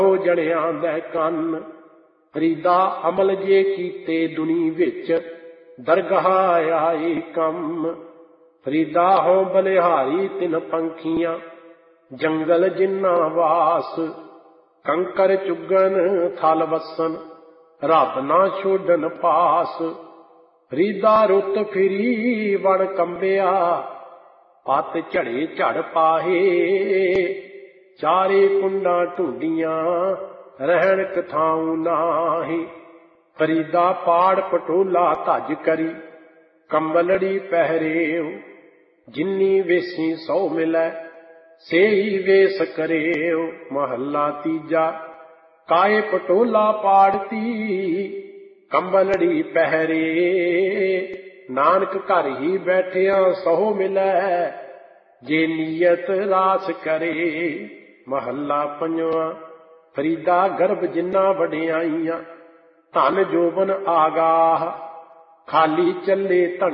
जड़ियां दै कन्न। फरीदा अमल जे कीते दुनी विच, दरगाह आए कम। फरीदा हो बलिहारी तिन पंखियां, जंगल जिन्ना वास। कंकर चुगन थल वसन, रब ना छोड़न पास। फरीदा रुत फिरी वण कंबिया, पत झड़े झड़ पाहे। चारे कुंडा ढूंढियां, रहन कथाऊं नाही। फरीदा पाड़ पटोला धज करी, कंबलड़ी पहरेओ। जिन्नी वेसी सौ मिलै, सेही वेस करेओ। महला तीजा। काए पटोला पाड़ती, कंबलड़ी पहरे। नानक घर ही बैठिया सौ मिलै, जे नीयत रास करे। महला पंजवा। फरीदा गर्भ जिन्ना वड्याइयां, धन जोबन आगाह। खाली चले धन